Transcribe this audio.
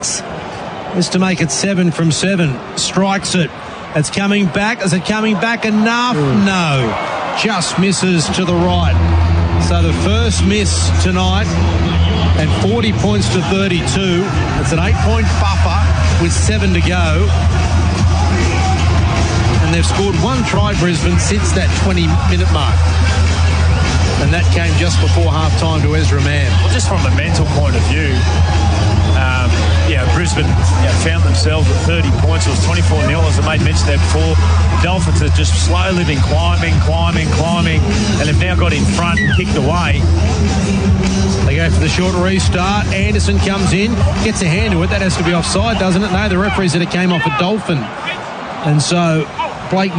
is to make it 7 from 7. Strikes it. It's coming back. Is it coming back enough? No. Just misses to the right. So the first miss tonight, and 40 points to 32. It's an 8-point buffer with 7 to go. And they've scored one try, Brisbane, since that 20-minute mark. And that came just before half-time to Ezra Mann. Well, just from a mental point of view, Brisbane found themselves at 30 points. It was 24-0, as the mate mentioned there before. The Dolphins have just slowly been climbing, and have now got in front and kicked away. They go for the short restart. Anderson comes in, gets a hand to it. That has to be offside, doesn't it? No, the referee said it came off a Dolphin. And so Blake